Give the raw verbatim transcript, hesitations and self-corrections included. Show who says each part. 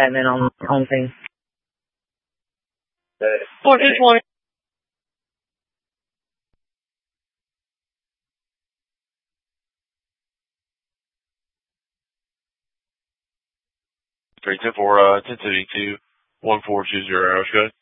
Speaker 1: and then on home thing.
Speaker 2: Twenty twenty.
Speaker 3: Three ten four uh ten seventy two one four two zero. Okay.